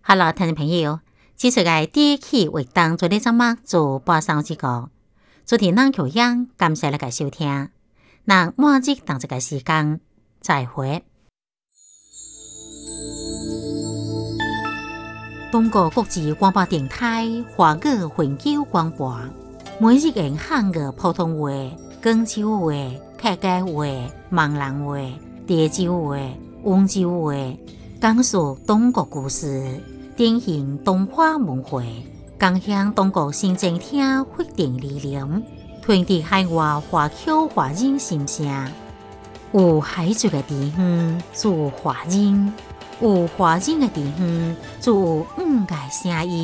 Hello， 聽眾朋友，這次嘅第一期為當做呢節目做播送之個，昨天咱橋樣感謝你嘅收聽，那末日當這個時間再會。中國國際廣播電台華語環球廣播，每日用漢語普通話、廣州話、客家話、閩南話、潮州話、溫州話，講述中國故事。典型東華文化，共享中國新政廳發展理念，傳遞海外華僑華人心聲。有海族嘅地方就有華人，有華人嘅地方就有五個聲音。